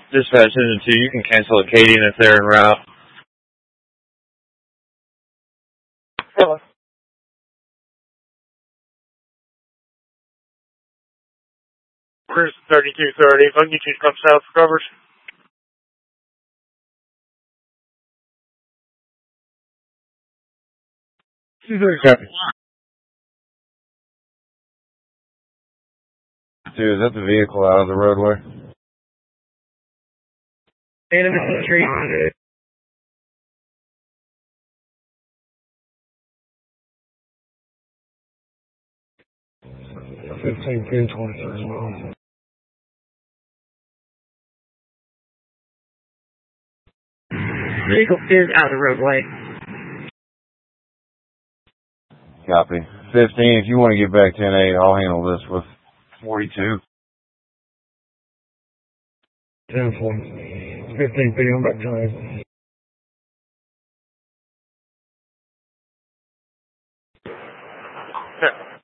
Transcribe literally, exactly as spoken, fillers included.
Dispatch engine two, you can cancel Acadian if they're en route. Hello. Cruise thirty-two thirty. If I can get you to come south for coverage. two thirty. Copy. Dude, is that the vehicle out of the roadway? Enemy Street. fifteen pin twenty-three. Vehicle is out of the roadway. Copy. fifteen, if you want to get back ten eight, I'll handle this with forty-two. ten forty. fifteen P M back time. Yeah.